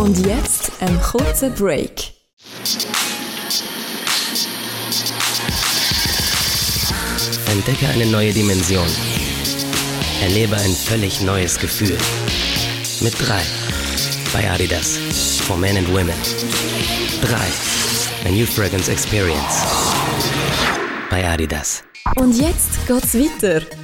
Und jetzt ein kurzer Break. Entdecke eine neue Dimension. Erlebe ein völlig neues Gefühl. Mit 3 bei Adidas. For Men and Women. 3. A New Fragrance Experience. Bei Adidas. Und jetzt geht's weiter.